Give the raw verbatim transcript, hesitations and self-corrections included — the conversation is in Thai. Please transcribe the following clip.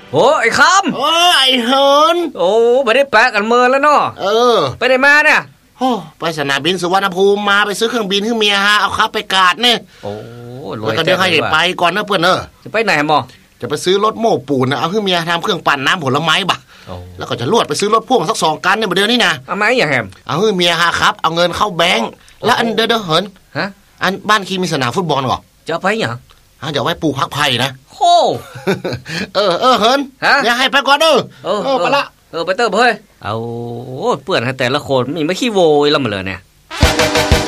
โอ้ไอ้คำโอ้ไอ้เฮินโอ้ไม่ได้แปะกันเมินแล้วเนาะเออไปไหนมาเนี่ยโอ้ไปสนามบินสุวรรณภูมิมาไปซื้อเครื่องบินให้เมียฮะเอาครับไปกาดเนี่ยโอ้รวยแล้วก็เดี๋ยวให้ไปก่อนนะเพื่อนเออจะไปไหนหมอจะไปซื้อรถโม้ปูนนะเอาให้เมียทำเครื่องปั่นน้ำผลไม้บ่ะแล้วก็จะลวดไปซื้อรถพ่วงสักสองคันเนี่ยเดี๋ยวนี้นะเอาไหมอย่าแฮมเอาให้เมียฮะครับเอาเงินเข้าแบงก์แล้วอันเด้อเหินฮะอันบ้านคีมีสนามฟุตบอลเหรอจะไปอย่างฮะเดี๋ยวไว้ปลูกพักไผ่นะโอ้เออเออเหินเดี๋ยวให้ไปก่อนเด้อเออเออไปละเออไปเติมเฮ้ยเอาเปื่อนให้แต่ละคนมีไม่ขี้โวยแล้วมาเลยเนี่ย